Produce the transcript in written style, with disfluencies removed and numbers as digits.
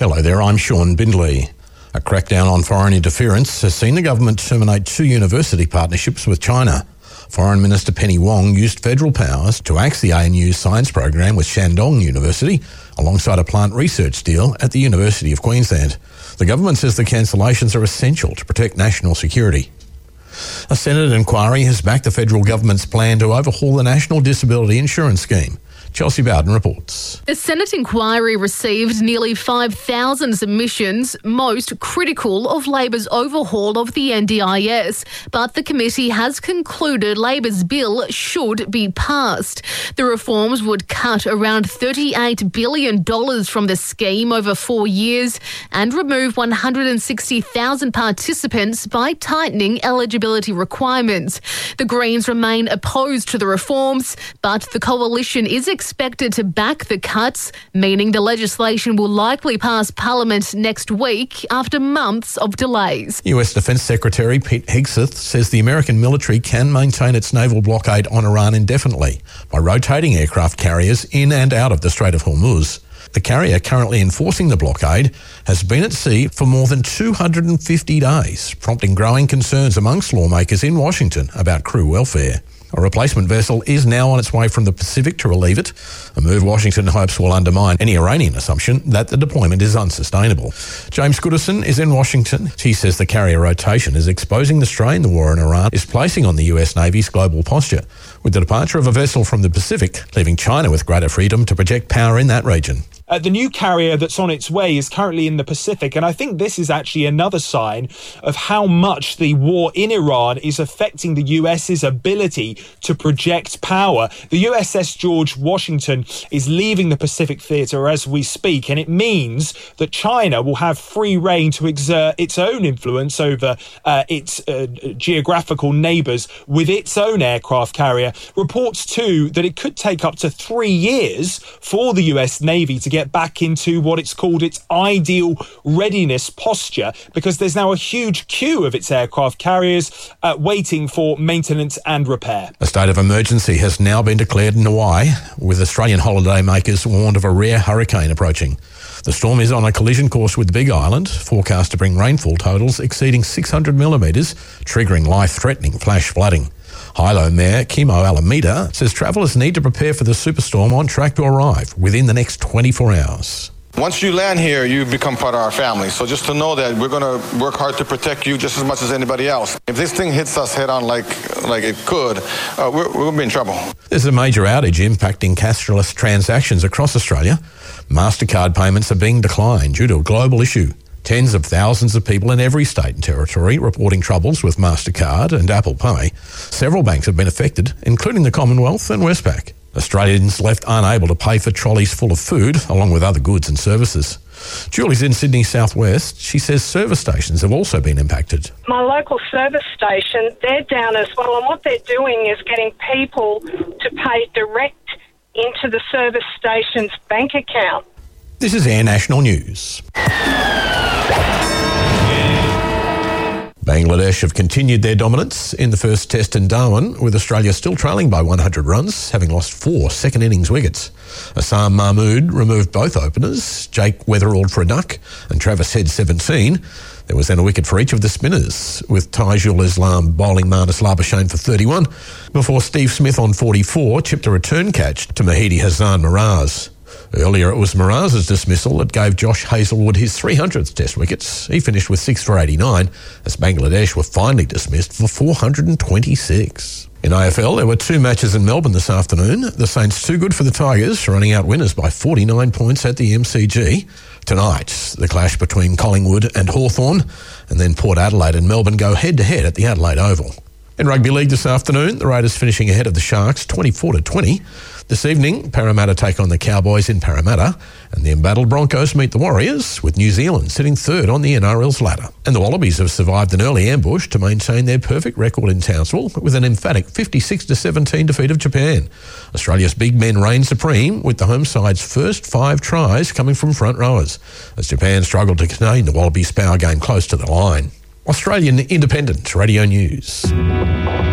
Hello there, I'm Sean Bindley. A crackdown on foreign interference has seen the government terminate 2 university partnerships with China. Foreign Minister Penny Wong used federal powers to axe the ANU's science program with Shandong University alongside a plant research deal at the University of Queensland. The government says the cancellations are essential to protect national security. A Senate inquiry has backed the federal government's plan to overhaul the National Disability Insurance Scheme. Chelsea Bowden reports. The Senate inquiry received nearly 5,000 submissions, most critical of Labor's overhaul of the NDIS. But the committee has concluded Labor's bill should be passed. The reforms would cut around $38 billion from the scheme over 4 years and remove 160,000 participants by tightening eligibility requirements. The Greens remain opposed to the reforms, but the coalition is expected to back the cuts, meaning the legislation will likely pass Parliament next week after months of delays. US Defence Secretary Pete Hegseth says the American military can maintain its naval blockade on Iran indefinitely by rotating aircraft carriers in and out of the Strait of Hormuz. The carrier currently enforcing the blockade has been at sea for more than 250 days, prompting growing concerns amongst lawmakers in Washington about crew welfare. A replacement vessel is now on its way from the Pacific to relieve it, a move Washington hopes will undermine any Iranian assumption that the deployment is unsustainable. James Goodison is in Washington. He says the carrier rotation is exposing the strain the war in Iran is placing on the US Navy's global posture, with the departure of a vessel from the Pacific leaving China with greater freedom to project power in that region. The new carrier that's on its way is currently in the Pacific, and I think this is actually another sign of how much the war in Iran is affecting the US's ability to project power. The USS George Washington is leaving the Pacific theatre as we speak, and it means that China will have free rein to exert its own influence over its geographical neighbours with its own aircraft carrier. Reports too that it could take up to 3 years for the US Navy to get back into what it's called its ideal readiness posture, because there's now a huge queue of its aircraft carriers waiting for maintenance and repair. A state of emergency has now been declared in Hawaii, with Australian holidaymakers warned of a rare hurricane approaching. The storm is on a collision course with Big Island, forecast to bring rainfall totals exceeding 600 millimetres, triggering life-threatening flash flooding. Hilo Mayor Kimo Alameda says travellers need to prepare for the superstorm on track to arrive within the next 24 hours. Once you land here, you become part of our family. So just to know that we're going to work hard to protect you just as much as anybody else. If this thing hits us head on like it could, we're going to be in trouble. There's a major outage impacting cashless transactions across Australia. MasterCard payments are being declined due to a global issue. Tens of thousands of people in every state and territory reporting troubles with MasterCard and Apple Pay. Several banks have been affected, including the Commonwealth and Westpac. Australians left unable to pay for trolleys full of food, along with other goods and services. Julie's in Sydney Southwest. She says service stations have also been impacted. My local service station, they're down as well, and what they're doing is getting people to pay direct into the service station's bank account. This is Air National News. Bangladesh have continued their dominance in the first test in Darwin, with Australia still trailing by 100 runs, having lost 4 second innings wickets. Assam Mahmood removed both openers, Jake Weatherald for a duck and Travis Head 17. There was then a wicket for each of the spinners, with Taijul Islam bowling Marnus Labuschagne for 31, before Steve Smith on 44 chipped a return catch to Mahidi Hassan Miraz. Earlier, it was Miraz's dismissal that gave Josh Hazlewood his 300th test wickets. He finished with 6 for 89, as Bangladesh were finally dismissed for 426. In AFL, there were 2 matches in Melbourne this afternoon. The Saints too good for the Tigers, running out winners by 49 points at the MCG. Tonight, the clash between Collingwood and Hawthorn, and then Port Adelaide and Melbourne go head-to-head at the Adelaide Oval. In Rugby League this afternoon, the Raiders finishing ahead of the Sharks 24-20. This evening, Parramatta take on the Cowboys in Parramatta, and the embattled Broncos meet the Warriors, with New Zealand sitting third on the NRL's ladder. And the Wallabies have survived an early ambush to maintain their perfect record in Townsville with an emphatic 56-17 defeat of Japan. Australia's big men reign supreme, with the home side's first 5 tries coming from front rowers, as Japan struggled to contain the Wallabies' power game close to the line. Australian Independent Radio News.